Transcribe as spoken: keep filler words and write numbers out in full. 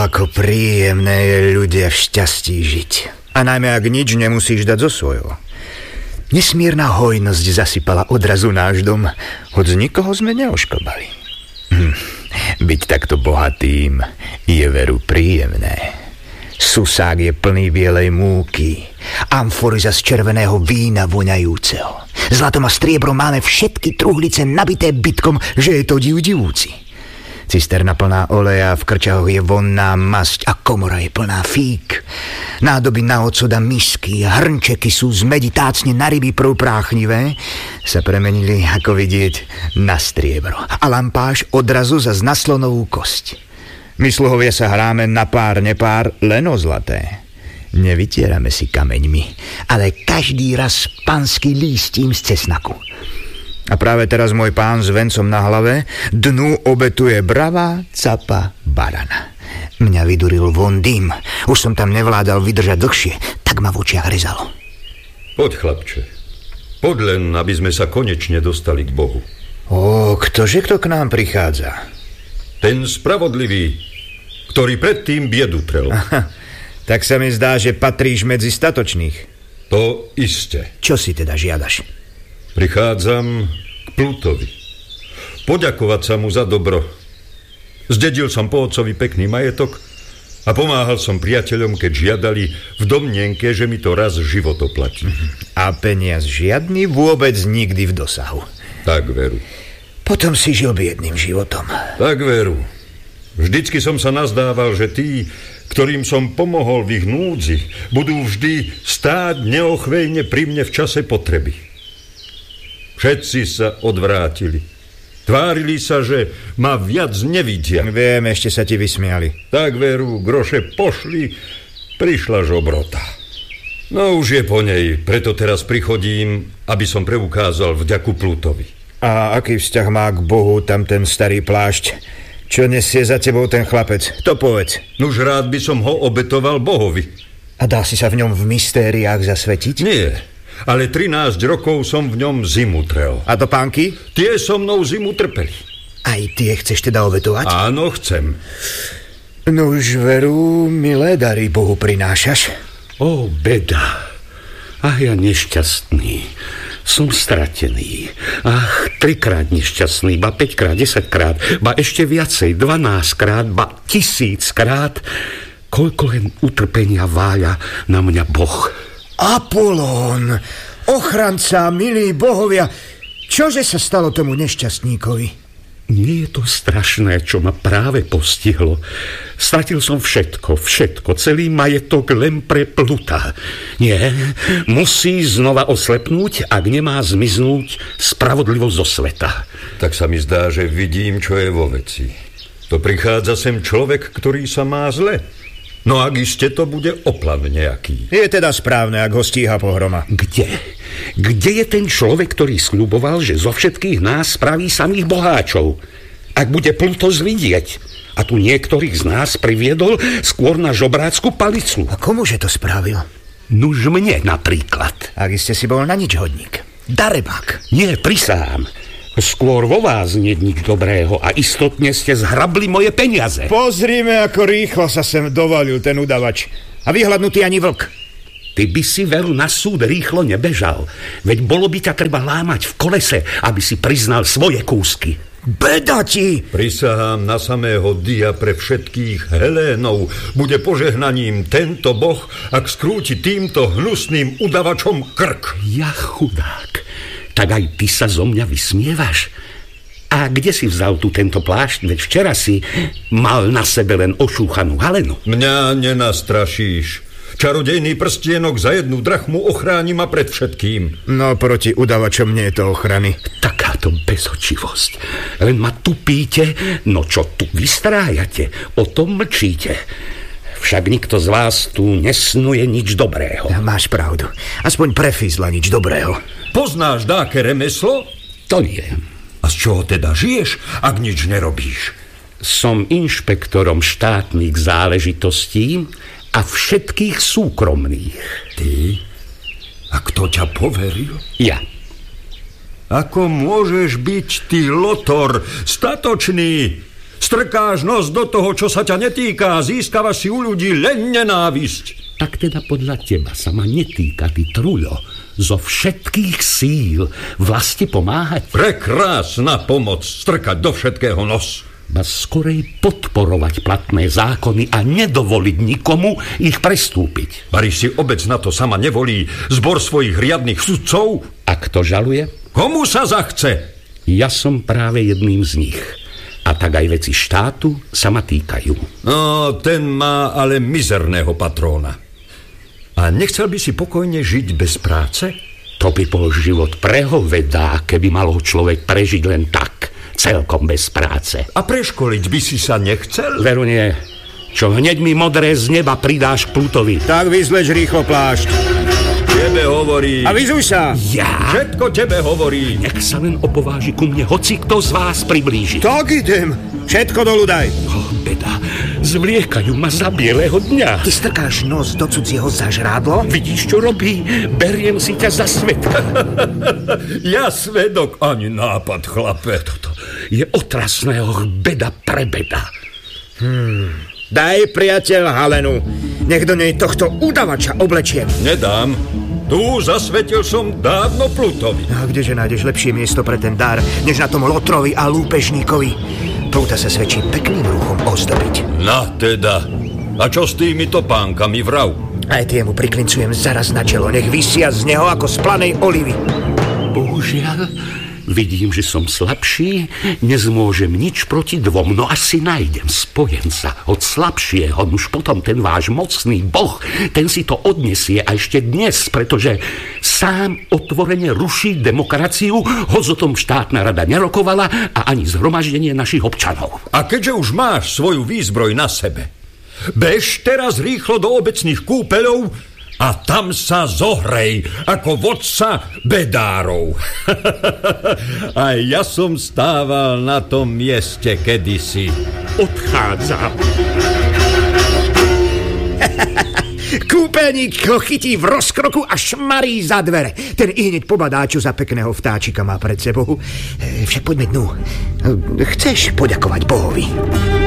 ako príjemné je ľudia v šťastí žiť. A najmä, ak nič nemusíš dať zo svojho. Nesmierna hojnosť zasypala odrazu náš dom, hoď z nikoho sme neošklbali. Hm. Byť takto bohatým je veru príjemné. Susák je plný bielej múky, amfory z červeného vína voňajúceho. Zlatom a striebrom máme všetky truhlice nabité bytkom, že je to div divúci. Cisterna plná oleja, v krčahoch je vonná masť a komora je plná fík. Nádoby na ocot a misky a hrnčeky sú z meditácne na ryby prúpráchnivé, sa premenili, ako vidieť, na striebro. A lampáš odrazu zas na slonovú kosť. My sluhovia sa hráme na pár, nepár, len o zlaté. Nevytierame si kameňmi, ale každý raz panský lístím z cesnaku. A práve teraz môj pán s vencom na hlave dnu obetuje bravá capa barana. Mňa vyduril von dým. Už som tam nevládal vydržať dlhšie, tak ma v očiach rezalo. Poď, chlapče. Poď len, aby sme sa konečne dostali k Bohu. Ó, ktože kto k nám prichádza? Ten spravodlivý, ktorý predtým biedu trel. Aha, tak sa mi zdá, že patríš medzi statočných. To iste. Čo si teda žiadaš? Prichádzam k Plutovi. Poďakovať sa mu za dobro. Zdedil som po otcovi pekný majetok a pomáhal som priateľom, keď žiadali v domnienke, že mi to raz život oplatí. A peniaz žiadny, vôbec nikdy v dosahu. Tak veru. Potom si žil biedným životom. Tak veru. Vždycky som sa nazdával, že tí, ktorým som pomohol v ich núdzi, budú vždy stáť neochvejne pri mne v čase potreby. Všetci sa odvrátili. Tvárili sa, že ma viac nevidia. Viem, ešte sa ti vysmiali. Tak veru, groše pošli, prišla žobrota. No už je po nej, preto teraz prichodím, aby som preukázal vďaku Plutovi. A aký vzťah má k Bohu tam ten starý plášť? Čo nesie za tebou ten chlapec? To povedz. Nuž rád by som ho obetoval Bohovi. A dá si sa v ňom v mystériách zasvetiť? Nie, ale trinásť rokov som v ňom zimu trel. A to pánky? Tie so mnou zimu trpeli. Aj tie chceš teda obetovať? Áno, chcem. Nuž veru, milé dary Bohu prinášaš. Ó, beda. Ach, ja nešťastný. Som stratený. Ach, trikrát nešťastný, ba päťkrát, desaťkrát, ba ešte viacej, dvanásťkrát, ba tisíckrát. Koľko len utrpenia váľa na mňa Boh. Apolón, ochranca, milí bohovia, čože sa stalo tomu nešťastníkovi? Nie je to strašné, čo ma práve postihlo. Stratil som všetko, všetko, celý majetok len pre Pluta. Nie, musí znova oslepnúť, ak nemá zmiznúť spravodlivosť zo sveta. Tak sa mi zdá, že vidím, čo je vo veci. To prichádza sem človek, ktorý sa má zle. No ak iste to bude oplav nejaký. Je teda správne, ak ho stíha pohroma. Kde? Kde je ten človek, ktorý sľuboval, že zo všetkých nás spraví samých boháčov? Ak bude Plutos vidieť. A tu niektorých z nás priviedol skôr na žobrácku palicu. A komuže to spravil? Nuž mne napríklad. Ak iste si bol na nič hodník. Darebák. Nie, prisám. Skôr vo vás nie nič dobrého a istotne ste zhrabli moje peniaze. Pozrime, ako rýchlo sa sem dovalil ten udavač. A vyhľadnutý ani vlk. Ty by si veru na súd rýchlo nebežal. Veď bolo by ťa treba lámať v kolese, aby si priznal svoje kúsky. Beda ti! Prisahám na samého dia pre všetkých Helénov. Bude požehnaním tento boh, ak skrúti týmto hnusným udavačom krk. Ja chudák. Tak aj ty sa zo mňa vysmievaš? A kde si vzal tu tento plášť? Veď včera si mal na sebe len ošúchanú halenu. Mňa nenastrašíš. Čarodejný prstienok za jednu drachmu ochráni ma pred všetkým. No proti udavačom nie je to ochrany. Takáto bezočivosť. Len ma tupíte, no čo tu vystrájate? O tom mlčíte. Však nikto z vás tu nesnuje nič dobrého. Ja, máš pravdu. Aspoň pre fízla nič dobrého. Poznáš dáke remeslo? To nie. A z čoho teda žiješ, ak nič nerobíš? Som inšpektorom štátnych záležitostí a všetkých súkromných. Ty? A kto ťa poveril? Ja. Ako môžeš byť ty, Lotor, statočný? Strkáš nos do toho, čo sa ťa netýka a získavaš si u ľudí len nenávisť. Tak teda podľa teba sa ma netýka, ty truľo, zo všetkých síl vlasti pomáhať? Prekrásna pomoc, strkať do všetkého nos. Ba skorej podporovať platné zákony a nedovoliť nikomu ich prestúpiť. Bari si obec na to sama nevolí zbor svojich riadnych sudcov? A kto žaluje? Komu sa zachce? Ja som práve jedným z nich. A tak aj veci štátu sa ma týkajú. No, ten má ale mizerného patróna. A nechcel by si pokojne žiť bez práce? To by bol život prehovedá, keby mal ho človek prežiť len tak, celkom bez práce. A preškoliť by si sa nechcel? Veru nie. Čo hneď mi modré z neba pridáš k Plutovi. Tak vyzleč rýchlo plášť. Tebe hovorí. A vyzuj sa. Ja? Všetko tebe hovorí. Nech sa len opováži ku mne hoci kto z vás priblíži. Tak idem. Všetko dolu daj. Oh, beda. Zvliekajú ma za bieleho dňa. Ty strkáš nos do cudzieho zažrádlo? Vidíš, čo robí? Beriem si ťa za svedka. Ja svedok, ani nápad, chlape. Toto je otrasného beda pre beda. Hmm. Daj, priateľ, halenu. Nech do nej tohto udavača oblečiem. Nedám. Tu zasvetil som dávno Plutovi. A kdeže nájdeš lepšie miesto pre ten dar, než na tom Lotrovi a lúpežníkovi? Pluta sa svedčí pekným ruchom ozdobiť. Na teda. A čo s tými topánkami, vrav? Aj tie mu priklincujem zaraz na čelo. Nech vysia z neho ako z planej olivy. Bohužiaľ, vidím, že som slabší, nezmôžem nič proti dvom, no asi nájdem spojenca od slabšieho, už potom ten váš mocný boh, ten si to odnesie a ešte dnes, pretože sám otvorene ruší demokraciu, hoď o tom štátna rada nerokovala a ani zhromaždenie našich občanov. A keďže už máš svoju výzbroj na sebe, bež teraz rýchlo do obecných kúpeľov a tam sa zohrej ako vodca bedárov. A ja som stával na tom mieste kedysi. Odchádzam. Kúpeľník ho chytí v rozkroku a šmarí za dvere. Ten i hneď pobadá, čo za pekného vtáčika má pred sebou. Však poďme dnu. Chceš poďakovať Bohovi?